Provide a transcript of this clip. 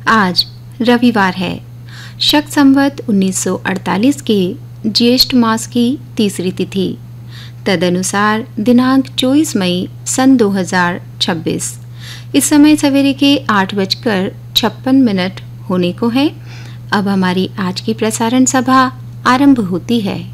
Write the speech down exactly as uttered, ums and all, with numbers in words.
आज रविवार है। शक संवत उन्नीस सौ अड़तालीस के ज्येष्ठ मास की तीसरी तिथि, तदनुसार दिनांक चौबीस मई सन दो हज़ार छब्बीस। इस समय सवेरे के आठ बजकर छप्पन मिनट होने को है। अब हमारी आज की प्रसारण सभा आरंभ होती है।